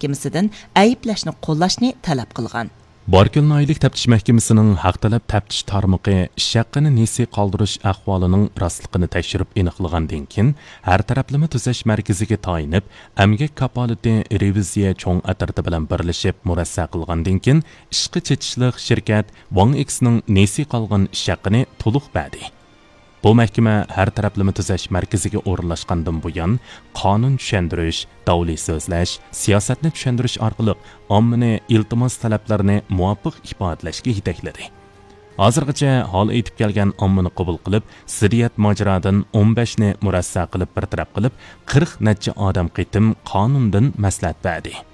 mahkamasidan ayblashni qo'llashni talab qilgan. Barkil Noyilik Taftish Mahkamasining haq talab taftish tarmoqi ish haqqini nesi qoldirish ahvolining rostligini tekshirib aniqlagandan keyin har taraflama tuzash markaziga tayinib, amgak kapolati reviziya cho'ng atirti bilan birlashib murassa qilgandan keyin ishqi chetishliq shirkat Wang X'ning nesi qolgan ish haqqini to'liq berdi. Bu mahkama har taraflama tuzash markaziga o'rinlashgandan buyon qonun tushuntirish, davliy so'zlash, siyosatni tushuntirish orqali ommani iltimos talablarini muvofiq ifodalashga yetakladi. Hozirgacha hol aytib kelgan ommani qabul qilib, ziddiyat mojarodan 15 ni murassa qilib bir taraf qilib, 40 necha odam qitim qonundan maslahat berdi.